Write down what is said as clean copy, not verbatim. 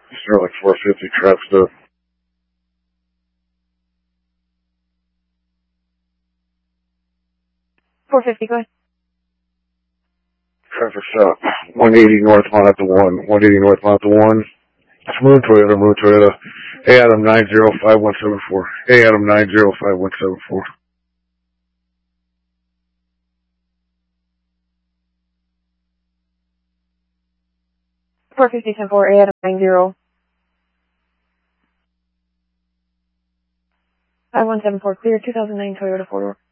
Sterling 450 trap stuff. $450, go ahead. Traffic stop. 180 North Monta 1. 180 North Monta 1. It's Moon Toyota. Hey Adam 905174. Hey Adam 905174. $450.10 Adam 90. 5174 clear 2009 Toyota 4-door.